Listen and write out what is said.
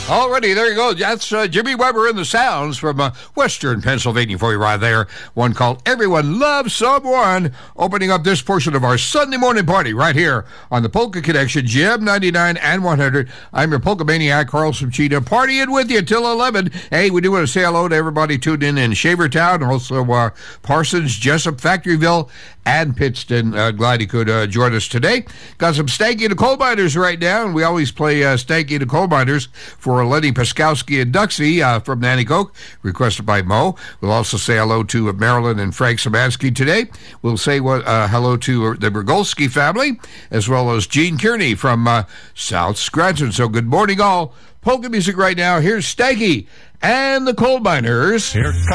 Alrighty, there you go. That's Jimmy Weber and the Sounds from Western Pennsylvania for you right there. One called Everyone Loves Someone, opening up this portion of our Sunday morning party right here on the Polka Connection, GM 99 and 100. I'm your Polka Maniac, Carl Subchita, partying with you till 11. Hey, we do want to say hello to everybody tuned in Shavertown, also Parsons, Jessup, Factoryville, and Pittston. Glad you could join us today. Got some Stanky the Coal Miners right now, and we always play Stanky the Coal Miners for Lenny Paskowski and Duxie from Nanticoke, requested by Mo. We'll also say hello to Marilyn and Frank Samansky today. We'll say hello to the Bergolski family, as well as Gene Kearney from South Scranton. So good morning, all. Polka music right now. Here's Stanky and the Coal Miners. Here